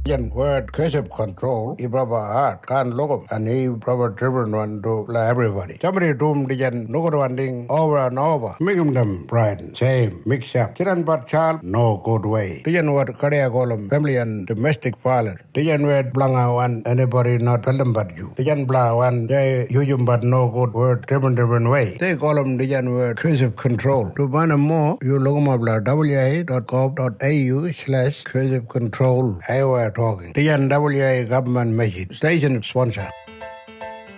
Yan word cursive control ibraba art kan logo ani proper driven one to everybody. Somebody doom diyan logo one ding over and over. Make them bright, same, mix up. Chiran but child, no good way. Diyan word career column, family and domestic violence. Diyan word blanga one, anybody not tell them but you. Diyan bla one, they use but no good word driven way. They column diyan word cursive control. To find more, you look up wa.gov.au/cursive control. I were talking. Diyan WA government message. Station sponsor.